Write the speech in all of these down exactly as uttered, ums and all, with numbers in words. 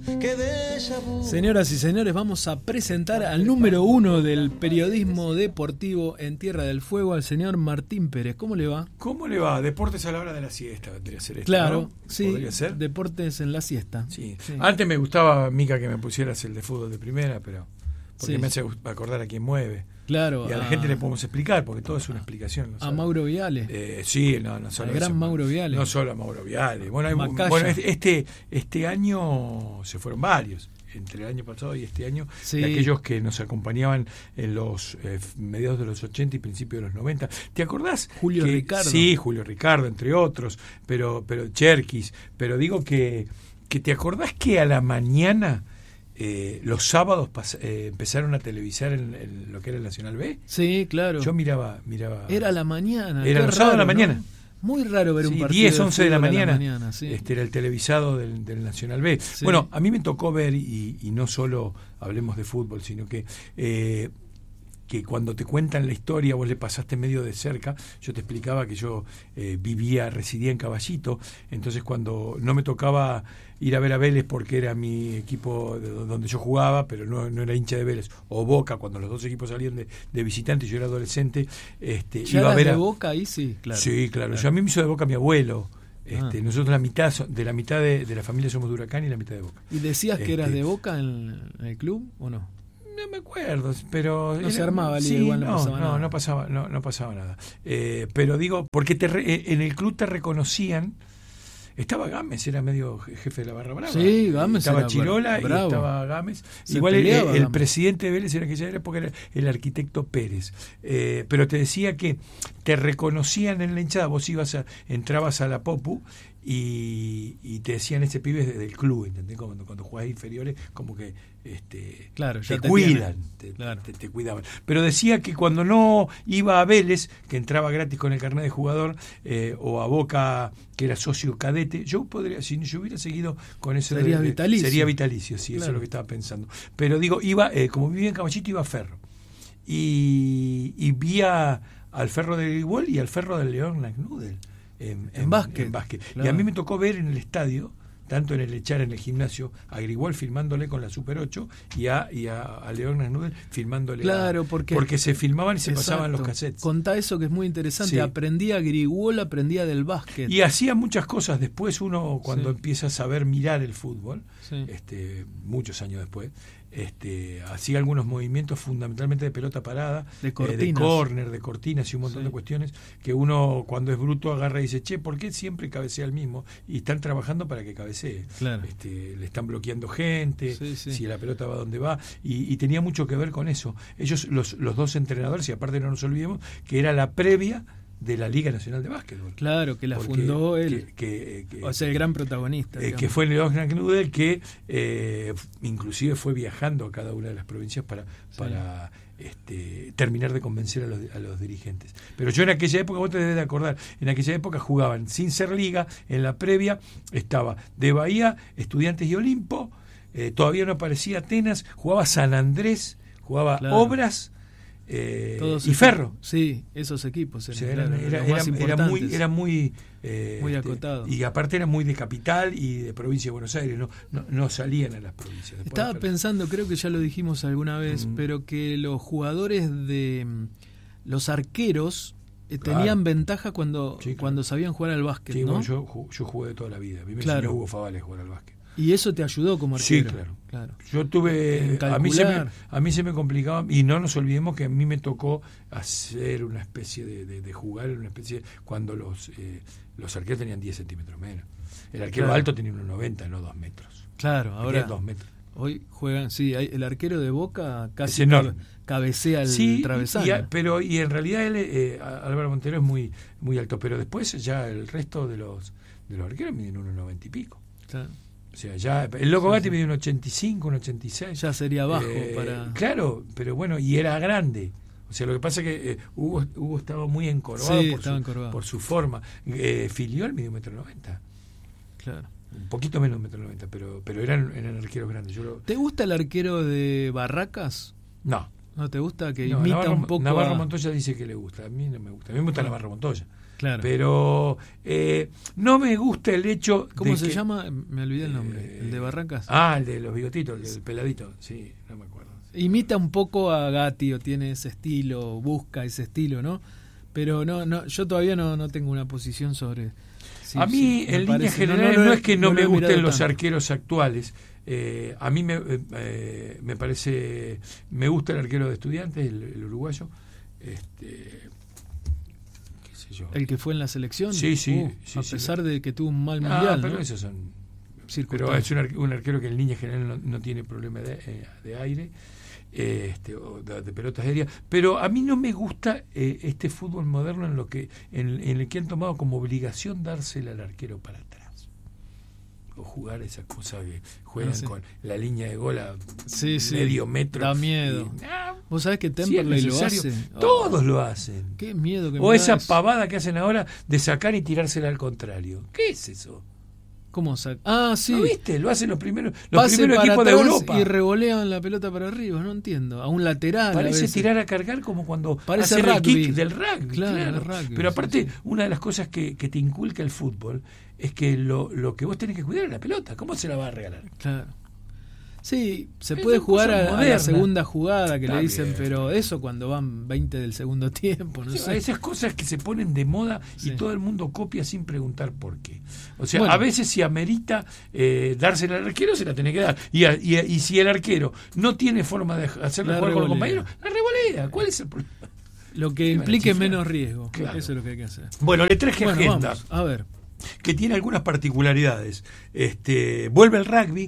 que déjà vu. Señoras y señores, vamos a presentar al número uno del periodismo deportivo en Tierra del Fuego, al señor Martín Pérez. ¿Cómo le va? ¿Cómo le va? Deportes a la hora de la siesta, vendría a ser esto, Claro, ¿no? sí, ¿Podría ser? deportes en la siesta. Sí. Sí. Antes me gustaba, Mica, que me pusieras el de fútbol de primera, pero porque Sí. me hace acordar a quién mueve. Claro, Y a la a, gente le podemos explicar, porque todo es una explicación. ¿no a sabe? Mauro Viale. Eh, sí, no, no solo Al gran eso, Mauro Viale. No solo a Mauro Viale. Bueno, hay- Macaya. bueno, este, este año se fueron varios, entre el año pasado y este año, Sí. de aquellos que nos acompañaban en los eh, mediados de los ochenta y principios de los noventa. ¿Te acordás? Julio que, Ricardo. Sí, Julio Ricardo, entre otros, pero, pero Cherkis, pero digo que, que te acordás que a la mañana... Eh, los sábados pas- eh, empezaron a televisar en, en lo que era el Nacional B. Sí, claro. Yo miraba, miraba. Era la mañana. Era qué los sábados de la raro, mañana. ¿no? Muy raro ver un Sí, partido diez, once de la fútbol a mañana, mañana, sí. este era el televisado del, del Nacional B. Sí. Bueno, a mí me tocó ver, y, y no solo hablemos de fútbol, sino que eh, que cuando te cuentan la historia, vos le pasaste medio de cerca. Yo te explicaba que yo eh, vivía, residía en Caballito, entonces cuando no me tocaba ir a ver a Vélez porque era mi equipo de donde yo jugaba, pero no, no era hincha de Vélez, o Boca, cuando los dos equipos salían de, de visitante y yo era adolescente, este, ¿Ya iba a eras ver de a Boca ahí? Sí, claro. Sí, claro. claro. Yo, a mí me hizo de Boca mi abuelo. Este, Ah. Nosotros la mitad so- de la mitad de, de la familia somos de Huracán y la mitad de Boca. ¿Y decías que Este, eras de Boca en, en el club o no? No me acuerdo, pero No se armaba liga, sí, igual no no, pasaba no, nada. no pasaba, no, no pasaba nada. Eh, pero digo, porque te re- eh, en el club te reconocían. Estaba Gámez, era medio jefe de la barra brava. Sí, Gámez Estaba era Chirola bravo. y estaba Gámez. Se Igual el, peleaba el Gámez. presidente de Vélez en aquella época era el arquitecto Pérez. Eh, pero te decía que te reconocían en la hinchada, vos ibas a, entrabas a la Popu y, y te decían ese pibe es del club, ¿entendés? Cuando, cuando jugás inferiores, como que este, Claro, ya te, te cuidan, tienen. te, Claro. te, te cuidaban. Pero decía que cuando no iba a Vélez, que entraba gratis con el carnet de jugador, eh, o a Boca, que era socio cadete, yo podría, si yo hubiera seguido con eso, Sería de- de- vitalicio. sería vitalicio, sí, eso Claro. es lo que estaba pensando. Pero digo, iba, eh, como vivía en Caballito, iba a Ferro. Y, y vi a- al Ferro de Grigol y al Ferro del León Lagnudel en, En básquet. en básquet. Claro. Y a mí me tocó ver en el estadio, tanto en el Echar, en el gimnasio, a Grigol filmándole con la Super ocho y a, y a, a León Lagnudel filmándole. Claro, a- porque, porque se filmaban y se Exacto. pasaban los cassettes. Contá eso que es muy interesante. Sí. Aprendía Grigol, aprendía del básquet. Y hacía muchas cosas. Después uno, cuando Sí. empieza a saber mirar el fútbol, Sí. este, muchos años después, este, hacía algunos movimientos fundamentalmente de pelota parada, De eh, de cortinas. córner, de cortinas y un montón Sí. de cuestiones que uno cuando es bruto agarra y dice, che, ¿por qué siempre cabecea el mismo? Y están trabajando para que cabecee. Claro. Este, le están bloqueando gente, Sí, sí. si la pelota va donde va, y, y tenía mucho que ver con eso. Ellos, los, los dos entrenadores, y aparte no nos olvidemos, que era la previa de la Liga Nacional de Básquetbol. Claro, que la Porque- fundó él. que- que- que- O sea, el gran protagonista. eh, digamos. que fue León Lagnudel, que eh, inclusive fue viajando a cada una de las provincias para, para este, terminar de convencer a los, a los dirigentes. Pero yo en aquella época, vos te debes de acordar, en aquella época jugaban sin ser liga, en la previa estaba de Bahía, Estudiantes y Olimpo, eh, todavía no aparecía Atenas, jugaba San Andrés, jugaba Claro. Obras eh, Todos y esos- Ferro. Sí, esos equipos. O Eran, sea, eran- claro, era, los era- más era importantes. muy, era muy, eh, Muy este, acotado. y aparte era muy de capital y de provincia de Buenos Aires, no, no, no salían a las provincias. Después Estaba apareció. pensando, creo que ya lo dijimos alguna vez, Mm. pero que los jugadores de mm, los arqueros eh, Claro. tenían ventaja cuando, Sí, claro. cuando sabían jugar al básquet, Sí, ¿no? bueno, yo, ju- yo jugué toda la vida. A mí me Claro. enseñó Hugo Favales a jugar al básquet. Y eso te ayudó como Sí, arquero. claro. Yo tuve, En a mí, se me, calcular. a mí se me complicaba, y no nos olvidemos que a mí me tocó hacer una especie de, de, de jugar, una especie cuando los eh, los arqueros tenían diez centímetros menos. El arquero Claro. alto tenía unos noventa, no dos metros. Claro, Tenía ahora dos metros. hoy juegan, sí, hay- el arquero de Boca casi Es enorme. cabecea el Sí, travesaño. y a- pero y en realidad él, eh, Álvaro Montero es muy muy alto, pero después ya el resto de los de los arqueros miden unos noventa y pico. Claro. O sea, ya el Loco Sí, Gatti sí. mide un ochenta y cinco, un ochenta y seis. Ya sería bajo Eh, para... Claro, pero bueno, y era grande. O sea, lo que pasa es que eh, Hugo, Hugo estaba muy encorvado, Sí, por, estaba su, encorvado. por su forma. Eh, Filiol mide un metro noventa. Claro. Un poquito menos de un metro noventa, pero, pero eran, eran arqueros grandes. Yo lo- ¿Te gusta el arquero de Barracas? no. ¿No te gusta? Que No, imita Navarro, un poco Navarro a... Montoya dice que le gusta. A mí no me gusta. A mí me gusta Navarro Montoya. Claro. Pero eh, no me gusta el hecho ¿Cómo de se que, llama? Me olvidé el nombre. Eh, ¿El de Barrancas? Ah, el de los bigotitos, el del peladito. Sí, no me acuerdo. Imita un poco a Gatti, o tiene ese estilo, busca ese estilo, ¿no? Pero no, no, yo todavía no, no tengo una posición sobre... Sí, a mí, sí, en líneas generales, no, no, no es que no, no me gusten los tanto. arqueros actuales. Eh, a mí me, eh, me parece... Me gusta el arquero de Estudiantes, el, el uruguayo. Este, qué sé yo. ¿El que fue en la selección? Sí, sí. Uh, sí a sí, pesar sí. de que tuvo un mal ah, mundial, pero ¿no? esos son... Pero es un, ar, un arquero que en línea general no, no tiene problema de, eh, de aire. Este, o de, de pelotas aéreas, pero a mí no me gusta eh, este fútbol moderno en lo que en, en el que han tomado como obligación dársela al arquero para atrás o jugar esa cosa que juegan ah, sí. con la línea de gol a sí, sí. medio metro. Da miedo. Y, ah, vos sabés que Temperley si lo hace. Todos oh, lo hacen. Qué miedo que o me esa das. pavada que hacen ahora de sacar y tirársela al contrario. ¿Qué es eso? ¿Cómo saca? Ah, sí. ¿No viste? Lo hacen los primeros, los Pase primeros para equipos de Europa. Y revolean la pelota para arriba, no entiendo. A un lateral. Parece a tirar a cargar como cuando Parece hacen rugby. el kick del rugby. Claro, claro. El rugby Pero aparte, sí, sí. una de las cosas que, que te inculca el fútbol es que lo, lo que vos tenés que cuidar es la pelota. ¿Cómo se la va a regalar? Claro. Sí, se es puede jugar a, a la segunda jugada que Está le dicen, bien. Pero eso cuando van veinte del segundo tiempo, no sí, sé. Esas cosas que se ponen de moda y sí. todo el mundo copia sin preguntar por qué. O sea, bueno. a veces si amerita eh, dársela al arquero, se la tiene que dar. Y, a, y, a, y si el arquero no tiene forma de hacerle jugar con los compañeros, la revolea. ¿Cuál es el problema? Lo que implique menos riesgo. Claro. Eso es lo que hay que hacer. Bueno, le traje bueno, agenda. Vamos, a ver. Que tiene algunas particularidades. Este, vuelve el rugby.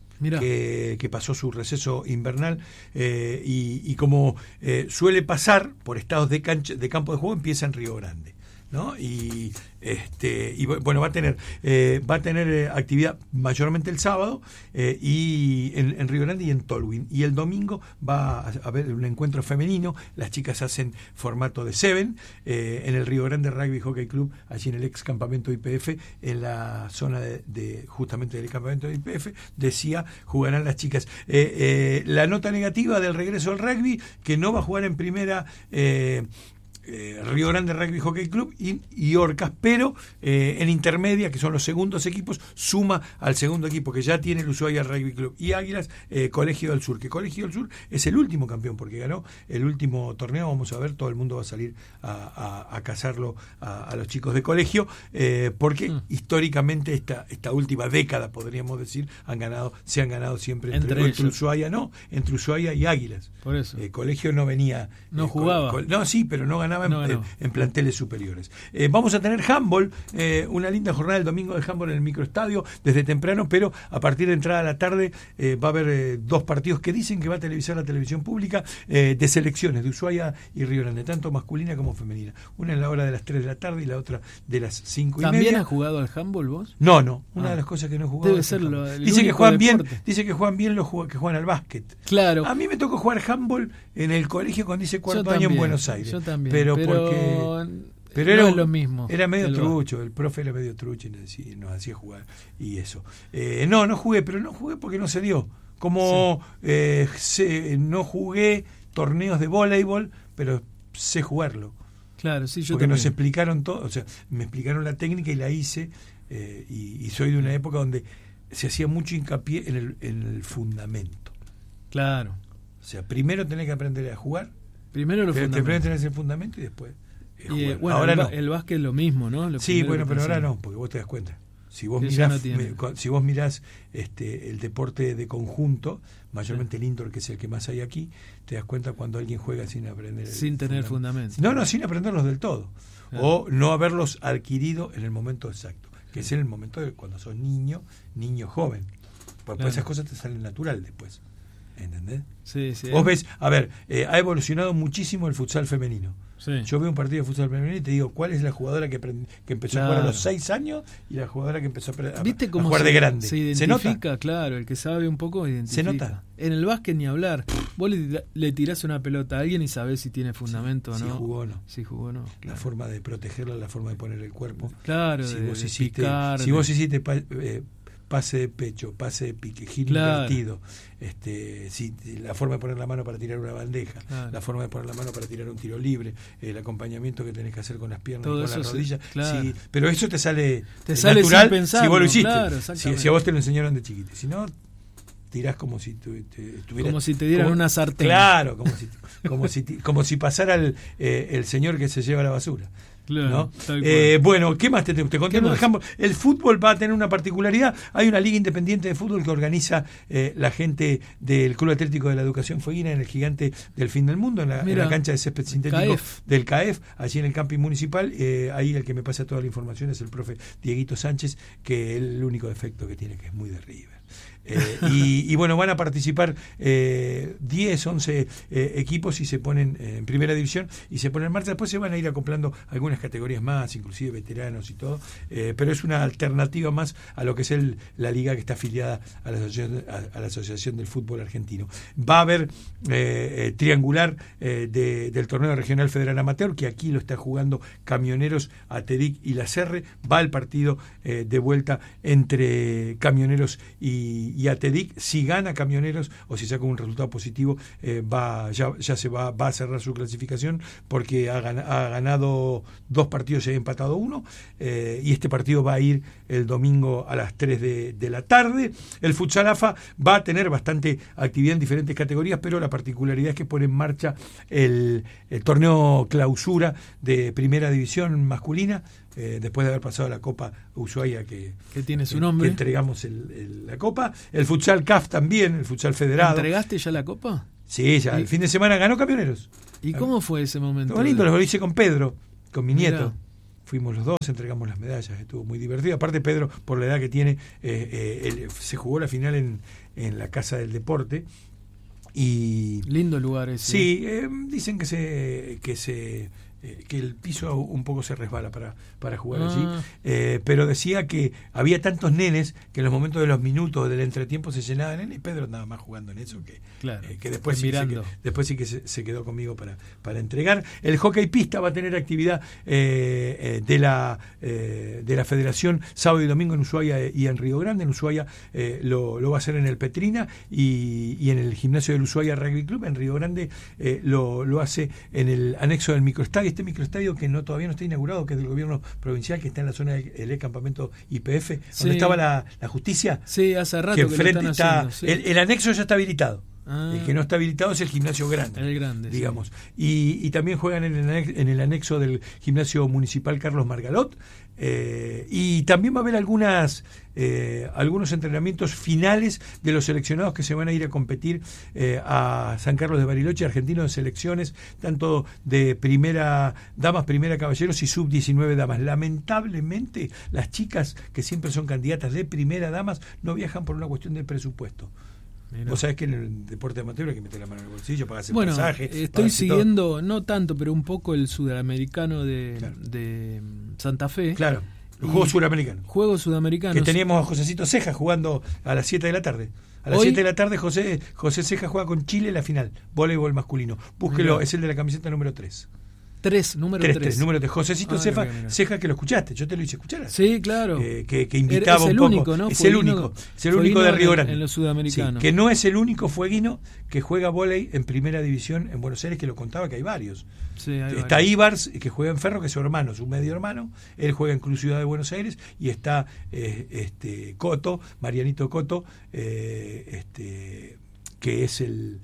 Que, que pasó su receso invernal eh, y, y como eh, suele pasar por estados de, cancha, de campo de juego, empieza en Río Grande, ¿no? Y este y bueno, va a tener eh, va a tener eh, actividad mayormente el sábado eh, y en, en Río Grande y en Tolwyn, y el domingo va a haber un encuentro femenino. Las chicas hacen formato de seven eh, en el Río Grande Rugby Hockey Club, allí en el ex campamento de I P F, en la zona de, de justamente del campamento de I P F. Decía, jugarán las chicas. Eh, eh, la nota negativa del regreso al rugby, que no va a jugar en primera eh, Eh, Río Grande Rugby Hockey Club y, y Orcas, pero eh, en intermedia, que son los segundos equipos, suma al segundo equipo que ya tiene el Ushuaia Rugby Club y Águilas, eh, Colegio del Sur, que Colegio del Sur es el último campeón porque ganó el último torneo. Vamos a ver, todo el mundo va a salir a, a, a cazarlo a, a los chicos de Colegio, eh, porque mm. históricamente esta, esta última década, podríamos decir, han ganado, se han ganado siempre entre, entre, entre Ushuaia, no, entre Ushuaia y Águilas. Por eso. Eh, Colegio no venía, no eh, jugaba, col, col, no sí, pero no ganaba No, en, no. en planteles superiores. Eh, vamos a tener handball, eh, una linda jornada el domingo de handball en el microestadio desde temprano, pero a partir de entrada a la tarde eh, va a haber eh, dos partidos que dicen que va a televisar la televisión pública eh, de selecciones de Ushuaia y Río Grande, tanto masculina como femenina. Una en la hora de las tres de la tarde y la otra de las cinco y media. ¿También has jugado al handball vos? No, no. Una ah. de las cosas que no he jugado. Debe ser lo, dice que juegan deporte. bien, dice que juegan bien los que juegan al básquet. Claro. A mí me tocó jugar handball en el colegio cuando hice cuarto también, año en Buenos Aires. Yo también. Pero, pero... porque Pero no era es lo mismo. Era medio el trucho, el profe era medio trucho y nos, decía, nos hacía jugar y eso. Eh, no, no jugué, pero no jugué porque no se dio. Como sí. eh, se, no jugué torneos de voleibol, pero sé jugarlo. Claro, sí, yo Porque también. nos explicaron todo, o sea, me explicaron la técnica y la hice, eh, y, y soy de una época donde se hacía mucho hincapié en el, en el fundamento. Claro. O sea, primero tenés que aprender a jugar. Primero lo fundamento. Primero tenés el fundamento y después y, eh, bueno, ahora el, no. el básquet es lo mismo, ¿no? Lo sí, bueno, pero ahora no, porque vos te das cuenta. Si vos mirás, no me, si vos mirás este, el deporte de conjunto, mayormente sí. el indoor, que es el que más hay aquí, te das cuenta cuando alguien juega sin aprender. Sin el tener fundamento. fundamento. No, no, sin aprenderlos del todo. Claro. O no haberlos adquirido en el momento exacto, que es en el momento de cuando sos niño, niño joven. Porque claro. esas cosas te salen natural después. ¿Entendés? Sí, sí. Vos ves, a ver, eh, ha evolucionado muchísimo el futsal femenino. Sí. Yo veo un partido de futsal femenino y te digo, ¿cuál es la jugadora que, aprend- que empezó claro. a jugar a los seis años y la jugadora que empezó a, pre- a, ¿Viste cómo a jugar se, de grande? Se identifica, ¿Se claro, el que sabe un poco identifica. ¿Se nota? En el básquet ni hablar. Vos le, le tirás una pelota a alguien y sabés si tiene fundamento sí, o no. Si jugó o no. Si jugó o no. La claro. forma de protegerla, la forma de poner el cuerpo. Claro, si de, vos de hiciste, picar, si de... vos hiciste pa- eh, pase de pecho, pase de pique, giro claro. invertido, este, si, la forma de poner la mano para tirar una bandeja, claro. la forma de poner la mano para tirar un tiro libre, el acompañamiento que tenés que hacer con las piernas todo y con las rodillas. Se, claro. Sí, pero eso te sale, te sale natural sin pensarlo, si vos lo hiciste. Claro, si, si a vos te lo enseñaron de chiquito. Si no, tirás como si tu, te, estuvieras, como si te dieran como, una sartén. Claro, como si como si como si pasara el, eh, el señor que se lleva la basura. Claro, ¿no? Eh, bueno, ¿qué más te, te, te conté? Nos dejamos, el fútbol va a tener una particularidad. Hay una liga independiente de fútbol que organiza eh, la gente del Club Atlético de la Educación Fueguina en el Gigante del Fin del Mundo, en la, en la cancha de césped sintético C A E F. Del C A E F, allí en el camping municipal. Eh, ahí el que me pasa toda la información es el profe Dieguito Sánchez, que es el único defecto que tiene, que es muy de River. Eh, y, y bueno, van a participar eh, diez, once eh, equipos y se ponen eh, en primera división y se ponen en marcha. Después se van a ir acoplando algunas categorías más, inclusive veteranos y todo, eh, pero es una alternativa más a lo que es el, la liga que está afiliada a la Asociación, a, a la Asociación del Fútbol Argentino. Va a haber eh, eh, triangular eh, de, del torneo regional federal amateur, que aquí lo está jugando Camioneros, Atedic y la Serre. Va el partido eh, de vuelta entre Camioneros y y Atedic. Si gana Camioneros o si saca un resultado positivo, eh, va ya, ya se va, va a cerrar su clasificación, porque ha, gan, ha ganado dos partidos y ha empatado uno, eh, y este partido va a ir el domingo a las tres de, de la tarde. El Futsal A F A va a tener bastante actividad en diferentes categorías, pero la particularidad es que pone en marcha el, el torneo clausura de primera división masculina, Eh, después de haber pasado la Copa Ushuaia, que, que tiene su que, nombre, que entregamos el, el, la Copa. El Futsal C A F también, el Futsal Federado. ¿Entregaste ya la Copa? Sí, ya. ¿Y? El fin de semana ganó Camioneros. ¿Y cómo fue ese momento? Estuvo lindo, lo hice con Pedro, con mi Mirá. nieto. Fuimos los dos, entregamos las medallas, estuvo muy divertido. Aparte, Pedro, por la edad que tiene, eh, eh, él, se jugó la final en, en la Casa del Deporte. Y lindo lugar ese. Sí, eh, dicen que se que se eh, que el piso un poco se resbala para, para jugar ah. allí, eh, pero decía que había tantos nenes que en los momentos de los minutos del entretiempo se llenaban nenes, y Pedro andaba más jugando en eso que, claro, eh, que después, sí, se, después sí que se, se quedó conmigo para, para entregar. El hockey pista va a tener actividad eh, eh, de la eh, de la Federación sábado y domingo en Ushuaia y en Río Grande. En Ushuaia eh, lo, lo va a hacer en el Petrina y, y en el gimnasio del Ushuaia Rugby Club. En Río Grande eh, lo, lo hace en el anexo del microestadio, este microestadio que no todavía no está inaugurado, que es del gobierno provincial, que está en la zona del el campamento I P F, sí. donde estaba la, la justicia. Sí, hace rato que que enfrente lo están está haciendo, sí. el, el anexo ya está habilitado. Ah. El que no está habilitado es el gimnasio grande, el grande digamos. Sí. Y, y también juegan en el, anexo, en el anexo del gimnasio municipal Carlos Margalot. Eh, y también va a haber algunas eh, algunos entrenamientos finales de los seleccionados que se van a ir a competir eh, a San Carlos de Bariloche, argentinos de selecciones, tanto de primera damas, primera caballeros y sub diecinueve damas. Lamentablemente, las chicas que siempre son candidatas de primera damas no viajan por una cuestión de presupuesto. Mira. Vos sabés que en el deporte amateur hay que meter la mano en el bolsillo, pagar el bueno, pasaje. Estoy siguiendo, todo. No tanto, pero un poco el sudamericano de, claro. de Santa Fe. Claro, los Juegos Sudamericanos. Juegos Sudamericanos. Que teníamos a Josecito Ceja jugando a las siete de la tarde. A las siete de la tarde José José Ceja juega con Chile la final, voleibol masculino. Búsquelo, Mira. Es el de la camiseta número tres. Tres, número tres. tres. número tres. Josecito ah, Cefa, mira, mira. Ceja, que lo escuchaste, yo te lo hice escuchar. Sí, claro. Eh, que, que invitaba es el un poco. Único, ¿no? Es Fueguino, el único, es el único de Río Grande. En, en los sudamericanos. Sí, que no es el único fueguino que juega vóley en primera división en Buenos Aires, que lo contaba que hay varios. Sí, hay está varios. Ibars, que juega en Ferro, que es su hermano, su medio hermano. Él juega en Club Ciudad de Buenos Aires, y está eh, este Coto, Marianito Coto, eh, este que es el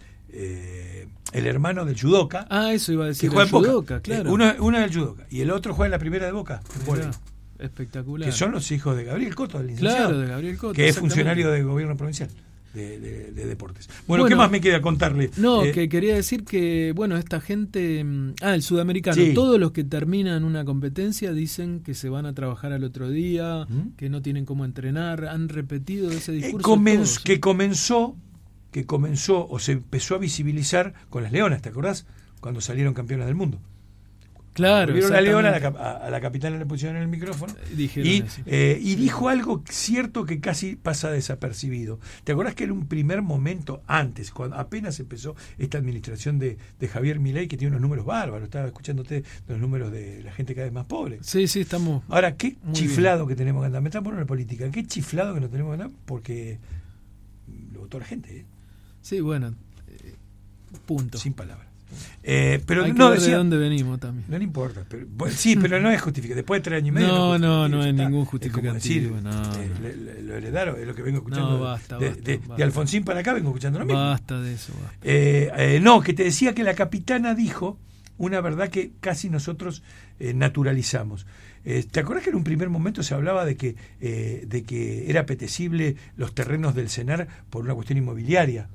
Eh, el hermano del judoka. Ah, eso iba a decir. Que juega el en judoka, Boca. claro. Eh, uno, uno es el judoka y el otro juega en la primera de Boca. Mirá, espectacular. Que son los hijos de Gabriel Coto, el licenciado. Claro, de Gabriel Coto. Que es funcionario del gobierno provincial de, de, de deportes. Bueno, bueno, ¿qué más me queda contarle? No, eh, que quería decir que, bueno, esta gente. Ah, el sudamericano. Sí. Todos los que terminan una competencia dicen que se van a trabajar al otro día, ¿Mm? que no tienen cómo entrenar. Han repetido ese discurso. Eh, comenz, todos, que ¿sí? comenzó. que comenzó o se empezó a visibilizar con las Leonas, ¿te acordás? Cuando salieron campeonas del mundo. Claro. Vieron a León, a la, a, a la capitana le pusieron en el micrófono. Dijeron y, eso. eh, y dijo algo cierto que casi pasa desapercibido. ¿Te acordás que en un primer momento, antes, cuando apenas empezó esta administración de, de Javier Milei, que tiene unos números bárbaros, estaba escuchándote de los números de la gente cada vez más pobre? Sí, sí, estamos. Ahora, qué chiflado bien que tenemos que andar. Me están poniendo en la política. Qué chiflado que nos tenemos que andar porque lo votó la gente. ¿eh? Sí, bueno. Eh, punto. Sin palabras. Eh, pero Hay que no ver decía, de dónde venimos también. No le importa. Pero, bueno, sí, pero no es justificativo. Después de tres años y medio. No, no, no, no es está. ningún justificativo. Es como decir, no, eh, no. le, le, lo heredaron, es lo que vengo escuchando. No, basta, de, basta, de, basta. de Alfonsín para acá vengo escuchando lo mismo. Basta de eso. Basta. Eh, eh, no, que te decía que la capitana dijo una verdad que casi nosotros eh, naturalizamos. Eh, ¿Te acuerdas que en un primer momento se hablaba de que, eh, de que era apetecible los terrenos del Senar por una cuestión inmobiliaria?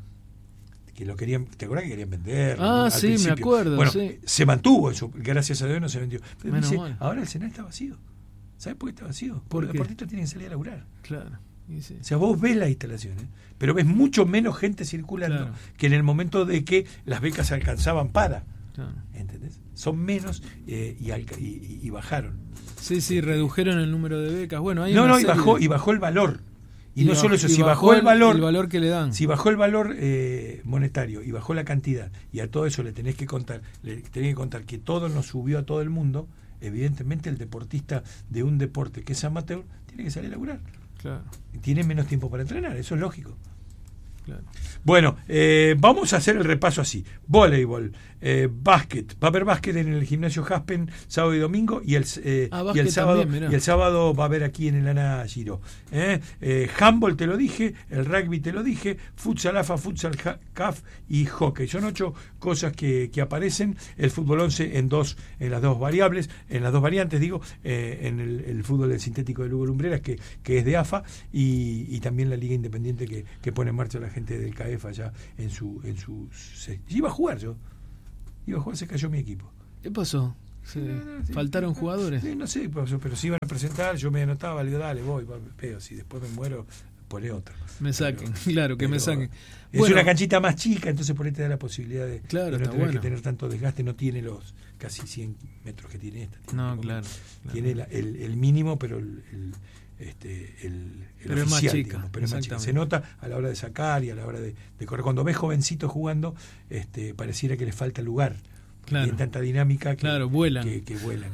Que lo querían, ¿te acuerdas que querían vender? Ah, sí, principio? me acuerdo. Bueno, sí. se mantuvo eso, gracias a Dios no se vendió. Pero Menos dice, mal. ahora el Senar está vacío. ¿Sabes por qué está vacío? Porque los deportistas tienen que salir a laburar. Claro. Sí. O sea, vos ves las instalaciones, pero ves mucho menos gente circulando claro. que en el momento de que las becas alcanzaban para. Claro. ¿Entendés? Son menos eh, y, y, y bajaron. Sí, sí, redujeron el número de becas. Bueno, hay no, una no, y bajó, de... y bajó el valor. Y, y no bajó, solo eso, y si bajó, bajó el, el valor, el valor que le dan. Si bajó el valor eh, monetario y bajó la cantidad, y a todo eso le tenés que contar, le tenés que contar que todo nos subió a todo el mundo, evidentemente el deportista de un deporte que es amateur tiene que salir a laburar. Claro. Y tiene menos tiempo para entrenar, eso es lógico. Claro. Bueno, eh, vamos a hacer el repaso así. Voleibol, eh, básquet. Va a haber básquet en el gimnasio Jaspen sábado y domingo y el, eh, ah, y el sábado también, y el sábado va a haber aquí en el Ana Giro. ¿eh? Eh, handball te lo dije, el rugby te lo dije, futsal A F A, futsal C A F y hockey. Son ocho cosas que, que aparecen. El fútbol once en dos, en las dos variables, en las dos variantes, digo, eh, en el, el fútbol del sintético de Lugo Lumbreras, que, que es de A F A, y, y también la liga independiente que, que pone en marcha la gente del K F allá en su en su se, iba a jugar yo iba a jugar, se cayó mi equipo. ¿Qué pasó? ¿Se no, no, sí, faltaron sí, jugadores? Sí, no sé, pero, pero si iban a presentar, yo me anotaba, le digo, dale, voy, veo, si después me muero, pone otro. Me saquen, pero, claro, que me saquen. Es bueno, una canchita más chica, entonces por ahí te da la posibilidad de, claro, de no tener bueno. que tener tanto desgaste, no tiene los casi cien metros que tiene esta. Tiene no, claro, claro. Tiene la, el, el mínimo, pero el, el este el, el pero oficial, es más chica, digamos, pero es más chica. Se nota a la hora de sacar y a la hora de, de correr. Cuando ves jovencitos jugando, este pareciera que les falta lugar. Claro. Tienen tanta dinámica que, claro, vuelan. que, que vuelan.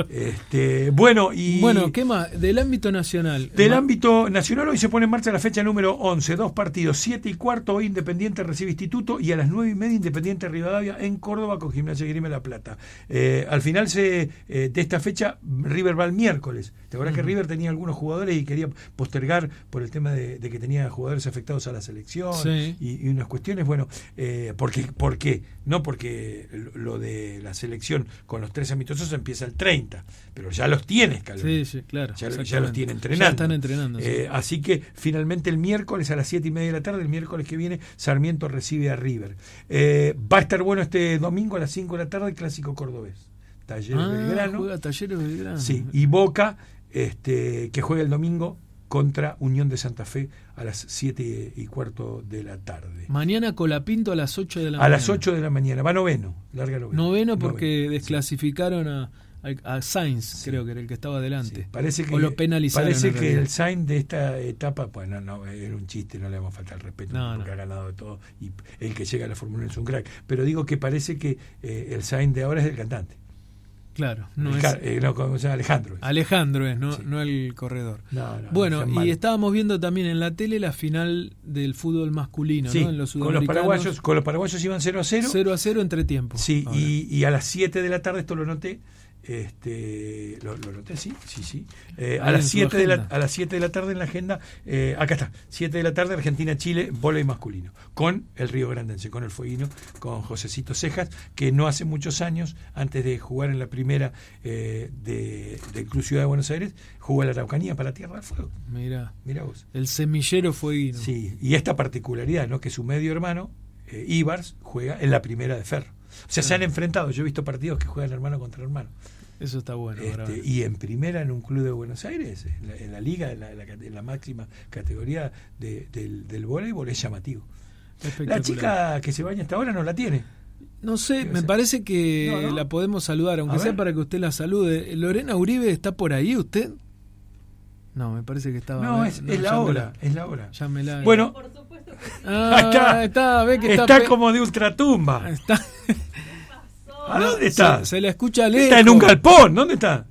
este, bueno, y bueno, ¿qué más? Del ámbito nacional. Del ámbito nacional hoy se pone en marcha la fecha número once, dos partidos, siete y cuarto hoy Independiente recibe Instituto y a las nueve y media Independiente Rivadavia en Córdoba con Gimnasia de Grima La Plata. Eh, al final se eh, de esta fecha River va el miércoles. ¿Te acuerdas uh-huh. que River tenía algunos jugadores y quería postergar por el tema de, de que tenía jugadores afectados a la selección sí. y, y unas cuestiones? Bueno, eh, ¿por qué? ¿Por qué? No porque lo de la selección con los tres amistosos empieza el treinta, pero ya los tienes, Calvin. Sí, sí, claro. Ya, ya los tiene entrenando. Ya están entrenando. Sí. Eh, así que finalmente el miércoles a las siete y media de la tarde, el miércoles que viene, Sarmiento recibe a River. Eh, va a estar bueno este domingo a las cinco de la tarde el clásico cordobés. Talleres ah, Belgrano. Juega Talleres Belgrano. Sí, y Boca, este, que juega el domingo contra Unión de Santa Fe a las siete y cuarto de la tarde. Mañana Colapinto a las ocho de la a mañana. A las ocho de la mañana. Va noveno. Larga noveno. Noveno porque noveno. desclasificaron a, a Sainz, sí. creo que era el que estaba adelante. Sí. Parece que, o lo penalizaron. Parece que el Sainz de esta etapa, pues no, no, era un chiste, no le vamos a faltar el respeto, no, porque no. ha ganado de todo y el que llega a la Fórmula uno es un crack. Pero digo que parece que eh, el Sainz de ahora es el cantante. Claro, no el, es eh, no, ¿cómo se llama? Alejandro. Es. Alejandro es, no, sí. no el corredor. No, no, bueno, no y estábamos viendo también en la tele la final del fútbol masculino, sí, ¿no? En los con los paraguayos, con los paraguayos iban cero a cero. cero a cero entre tiempo. Sí, y, y a las siete de la tarde, esto lo noté, este lo, lo noté, sí, sí, sí. Eh, a las siete de la a las siete de la tarde en la agenda, eh, acá está, siete de la tarde Argentina-Chile, vóley masculino, con el Río Grandense, con el Fueguino, con Josecito Cejas, que no hace muchos años, antes de jugar en la primera eh, de, de Club Ciudad de Buenos Aires, jugó en la Araucanía para Tierra del Fuego. Mira, mira vos. El semillero Fueguino. Sí, y esta particularidad, ¿no? Que su medio hermano, eh, Ibars, juega en la primera de Ferro. O sea, claro. se han enfrentado. Yo he visto partidos que juegan hermano contra hermano. Eso está bueno. Este, y en primera en un club de Buenos Aires, en la, en la liga, en la, la, en la máxima categoría de, del, del voleibol, es llamativo. La chica que se baña hasta ahora no la tiene. No sé, me parece que no, no. la podemos saludar, aunque sea para que usted la salude. Lorena Uribe, ¿está por ahí usted? No, me parece que estaba... No, es, no, es la hora, es la hora. Llámela. Bueno, por supuesto que sí. Ah, está, está, ve que está, está pe... como de ultratumba. Está... ¿A dónde está? Se, se la escucha lejos. Está en un galpón, ¿dónde está?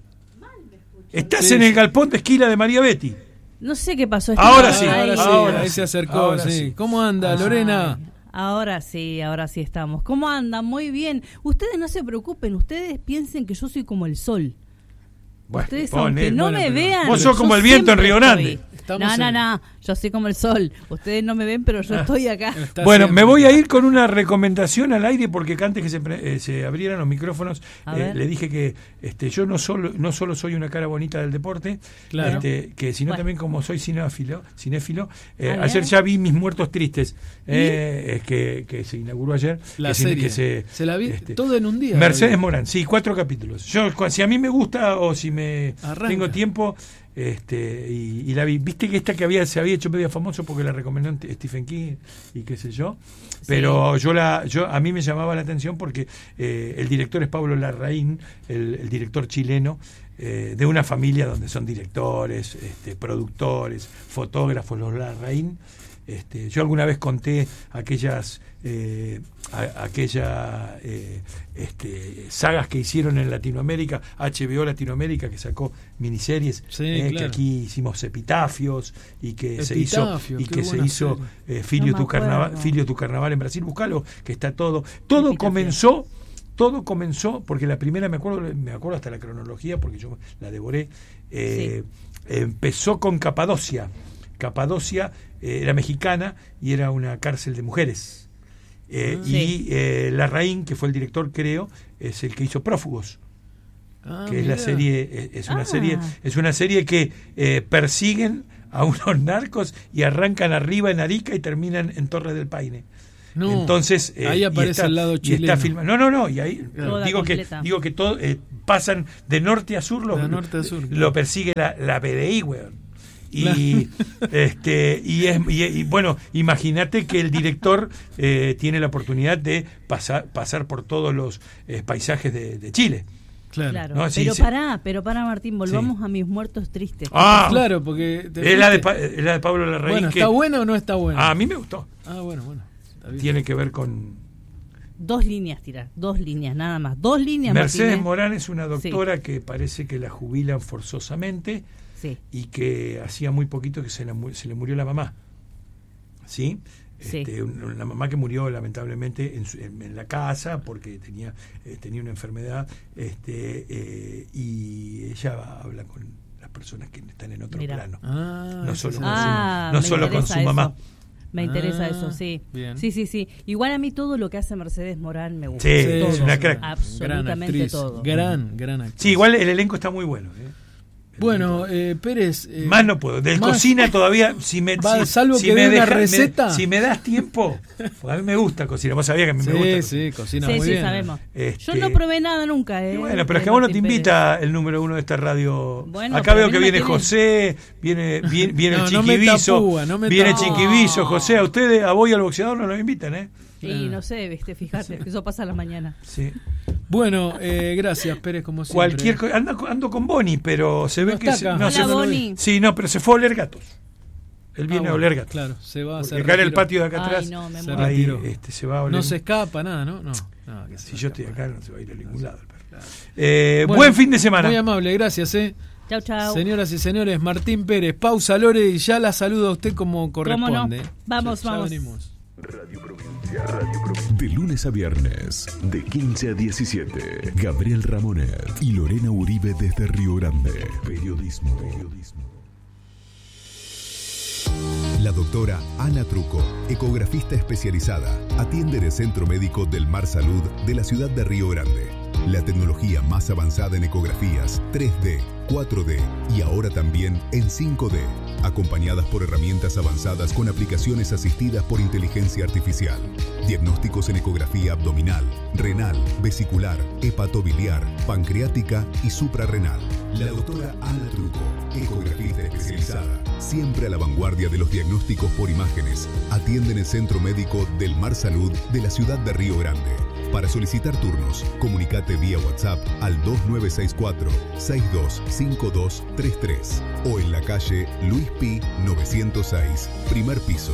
Estás sí, en el galpón de Esquila de María Betty. No sé qué pasó. Ahora sí, ahora sí, ahora ahí sí. se acercó. Ahora sí. sí. ¿Cómo anda, Lorena? Ay, ahora sí, ahora sí estamos. ¿Cómo andan? Muy bien. Ustedes no se preocupen, ustedes piensen que yo soy como el sol. Bueno, ustedes, pone, aunque no bueno, me vean... Vos sos como el viento en Río Grande. No, no, no, yo soy como el sol. Ustedes no me ven, pero yo ah, estoy acá. Bueno, siempre. Me voy a ir con una recomendación al aire porque antes que se, eh, se abrieran los micrófonos eh, le dije que este, yo no solo no solo soy una cara bonita del deporte, claro. este, que sino bueno. también como soy cinéfilo, cinéfilo eh, ah, ayer ya vi Mis Muertos Tristes, eh, que, que se inauguró ayer. La que serie. Que se, se la vi este, todo en un día. Mercedes Morán, sí, cuatro capítulos. Yo si a mí me gusta o si me Arranca. tengo tiempo... Este, y, y la vi, viste que esta que había se había hecho medio famoso porque la recomendó Stephen King y qué sé yo, pero sí. yo la yo a mí me llamaba la atención porque eh, el director es Pablo Larraín, el, el director chileno, eh, de una familia donde son directores, este, productores, fotógrafos, los Larraín. Este, yo alguna vez conté aquellas eh, a, aquella eh, este, sagas que hicieron en Latinoamérica, H B O Latinoamérica, que sacó miniseries, sí, eh, claro. que aquí hicimos Epitafios y que Epitafio, se hizo y que se buena hizo eh, Filio, no tu carnaval, Filio tu carnaval en Brasil, buscalo, que está todo, todo Epitafio. comenzó todo comenzó porque la primera me acuerdo me acuerdo hasta la cronología porque yo la devoré, eh, sí. empezó con Capadocia. Capadocia eh, era mexicana y era una cárcel de mujeres. Eh, sí. Y eh, Larraín, que fue el director, creo, es el que hizo Prófugos, ah, que mira. es la serie, es, es una ah. serie, es una serie que eh, persiguen a unos narcos y arrancan arriba en Arica y terminan en Torres del Paine. No, entonces eh, ahí aparece está, el lado chileno. Está filma, no, no, no, y ahí Toda digo completa. que digo que todo eh, pasan de norte a sur, lo, de norte a sur, lo claro. persigue la, la B D I, weón. Y este y, es, y, y bueno, imagínate que el director eh, tiene la oportunidad de pasar pasar por todos los eh, paisajes de, de Chile. Claro, claro. ¿No? Sí, pero sí. pará, pero pará, Martín, volvamos sí. a Mis Muertos Tristes. Ah, claro, porque es la, de, es la de Pablo Larraín. Bueno, que, ¿está buena o no está buena? Ah, a mí me gustó. Ah, bueno, bueno. Tiene que ver con dos líneas, tirar, dos líneas, nada más, dos líneas. Mercedes Martín, ¿eh? Morán es una doctora sí. que parece que la jubilan forzosamente. Sí. Y que hacía muy poquito que se, la, se le murió la mamá. ¿Sí? Sí. Este, una mamá que murió lamentablemente en, su, en, en la casa porque tenía eh, tenía una enfermedad este eh, y ella habla con las personas que están en otro Mira. plano. Ah, no solo, ah, con, su, no solo con su eso. mamá. Me interesa ah, eso, sí. Bien. Sí, sí, sí. Igual a mí todo lo que hace Mercedes Morán me gusta. Sí, todo. es una crack. Absolutamente gran actriz, todo. Gran, gran actriz. Sí, igual el elenco está muy bueno. ¿eh? Bueno, eh, Pérez. Eh, más no puedo. De más, cocina todavía, si me, va, si, salvo si que me dé una deja, receta. Me, si me das tiempo, a mí me gusta cocinar. Vos sabías que a mí sí, me gusta. Sí, cocina sí, muy sí, bien. sabemos. Este, Yo no probé nada nunca. Eh, bueno, pero es que a vos no te invita Pérez. El número uno de esta radio. Bueno, acá veo que no viene tiene... José, viene, viene, viene no, el Chiquiviso. No púa, no viene tapúa. Chiquiviso, José. A ustedes, a vos y al boxeador no los invitan, ¿eh? Sí, no sé, viste, fíjate, que eso pasa a la mañana. Sí. Bueno, eh, gracias, Pérez, como siempre. Cualquier cosa. Ando, ando con Boni, pero se ve no que. Se, no, Hola, se, Boni. Sí, no, pero se fue a oler gatos. Él viene ah, bueno, a oler gatos. Claro, se va a hacer. Acá en el patio de acá atrás. Ay, no, me se ahí, retiró. este, se va a oler. No se escapa nada, ¿no? No. no que si yo estoy acá, no se va a ir a ningún lado. Claro. Eh, bueno, buen fin de semana. Muy amable, gracias, ¿eh? Chau, chau. Señoras y señores, Martín Pérez, pausa, Lore, y ya la saludo a usted como corresponde. ¿Cómo no? Vamos, ya, vamos. Ya venimos. Radio Provincia. Radio Provincia. De lunes a viernes, de quince a diecisiete. Gabriel Ramonet y Lorena Uribe desde Río Grande. Periodismo. Periodismo. La doctora Ana Truco, ecografista especializada, atiende en el Centro Médico del Mar Salud de la ciudad de Río Grande. La tecnología más avanzada en ecografías tres D, cuatro D y ahora también en cinco D, acompañadas por herramientas avanzadas con aplicaciones asistidas por inteligencia artificial. Diagnósticos en ecografía abdominal, renal, vesicular, hepatobiliar, pancreática y suprarrenal. La doctora Ana Truco, ecografista especializada, siempre a la vanguardia de los diagnósticos por imágenes, atiende en el Centro Médico del Mar Salud de la ciudad de Río Grande. Para solicitar turnos, comunicate vía WhatsApp al dos nueve seis cuatro, seis dos cinco dos tres tres o en la calle Luis Pi novecientos seis, primer piso.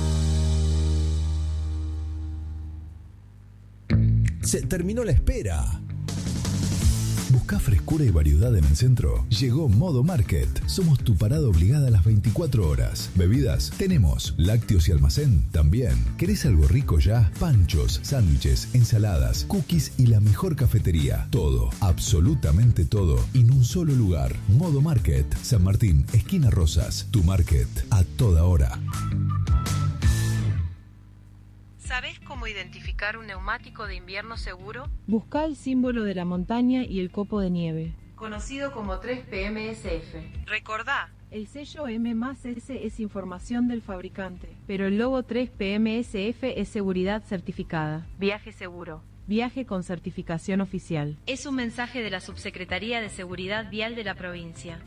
Se terminó la espera. ¿Buscás frescura y variedad en el centro? Llegó Modo Market. Somos tu parada obligada a las veinticuatro horas. Bebidas, tenemos. Lácteos y almacén, también. ¿Querés algo rico ya? Panchos, sándwiches, ensaladas, cookies y la mejor cafetería. Todo, absolutamente todo, en un solo lugar. Modo Market. San Martín, esquina Rosas. Tu market, a toda hora. ¿Sabés cómo identificar un neumático de invierno seguro? Busca el símbolo de la montaña y el copo de nieve, conocido como tres P M S F. Recordá, el sello M más S es información del fabricante, pero el logo tres P M S F es seguridad certificada. Viaje seguro. Viaje con certificación oficial. Es un mensaje de la Subsecretaría de Seguridad Vial de la provincia.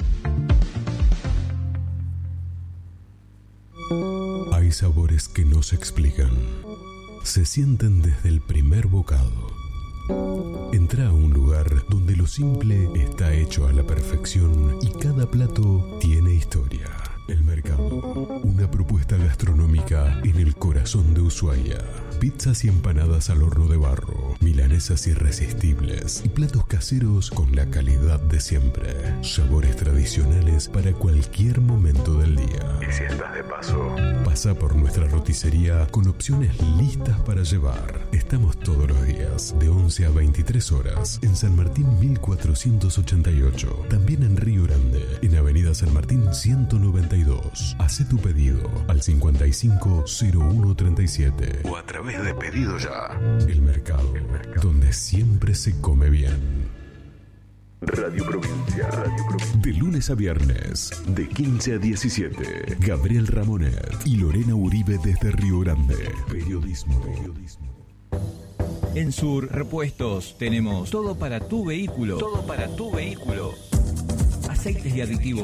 Hay sabores que no se explican. Se sienten desde el primer bocado. Entra a un lugar donde lo simple está hecho a la perfección y cada plato tiene historia. El Mercado, una propuesta gastronómica en el corazón de Ushuaia. Pizzas y empanadas al horno de barro, milanesas irresistibles y platos caseros con la calidad de siempre. Sabores tradicionales para cualquier momento del día. Y si estás de paso, pasa por nuestra roticería con opciones listas para llevar. Estamos todos los días, de once a veintitrés horas, en San Martín mil cuatrocientos ochenta y ocho. También en Río Grande, en Avenida San Martín ciento noventa y dos. Hacé tu pedido al cincuenta y cinco cero uno treinta y siete o a través de Pedido Ya. El Mercado, El Mercado, donde siempre se come bien. Radio Provincia. Radio Provincia. De lunes a viernes, de quince a diecisiete. Gabriel Ramonet y Lorena Uribe desde Río Grande. Periodismo. Periodismo. En Sur Repuestos tenemos todo para tu vehículo. Todo para tu vehículo. Aceites y aditivos